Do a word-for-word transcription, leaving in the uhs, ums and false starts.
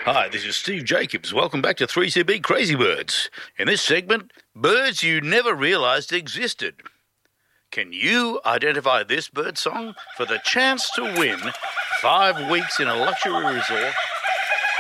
Hi, this is Steve Jacobs. Welcome back to three C B Crazy Birds. In this segment, birds you never realised existed. Can you identify this bird song for the chance to win five weeks in a luxury resort